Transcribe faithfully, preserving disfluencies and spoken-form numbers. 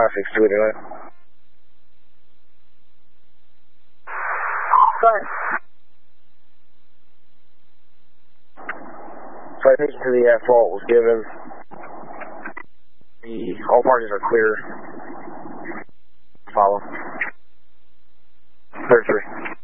five six two tonight. Go ahead. Citation to the uh, fault was given. The, all parties are clear. Follow. thirty-three.